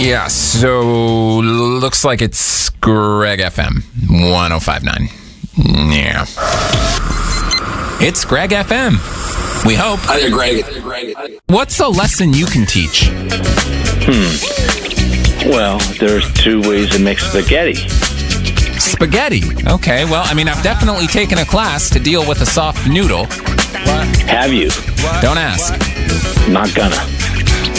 Yeah, so looks like it's Greg FM 105.9. Yeah. It's Greg FM. We hope. Hi there, Greg. What's a lesson you can teach? Well, there's two ways to make spaghetti. Spaghetti. Okay, well, I mean, I've definitely taken a class to deal with a soft noodle. Have you? Don't ask. Not gonna.